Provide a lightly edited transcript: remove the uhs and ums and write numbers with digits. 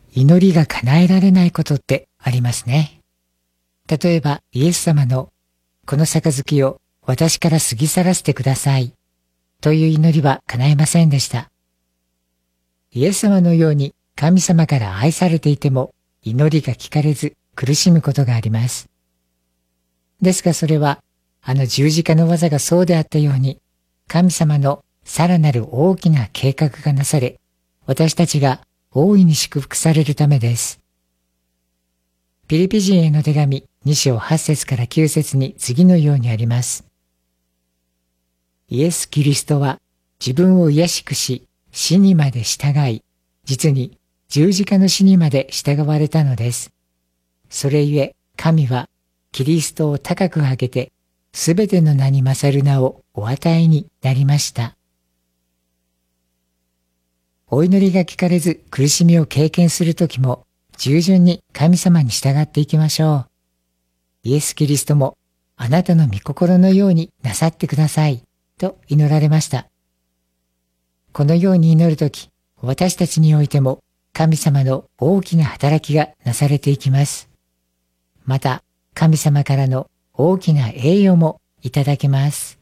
祈りが叶えられないことってありますね。例えばイエス様のこの杯を私から過ぎ去らせてくださいという祈りは叶いませんでした。イエス様のように神様から愛されていても祈りが聞かれず苦しむことがあります。ですがそれはあの十字架の技がそうであったように神様のさらなる大きな計画がなされ私たちが大いに祝福されるためです。ピリピ人への手紙2章8節から9節に次のようにあります。イエス・キリストは自分を卑しくし死にまで従い、実に十字架の死にまで従われたのです。それゆえ神はキリストを高く上げてすべての名に勝る名をお与えになりました。お祈りが聞かれず苦しみを経験するときも従順に神様に従っていきましょう。イエス・キリストもあなたの御心のようになさってくださいと祈られました。このように祈るとき、私たちにおいても神様の大きな働きがなされていきます。また神様からの大きな栄誉もいただけます。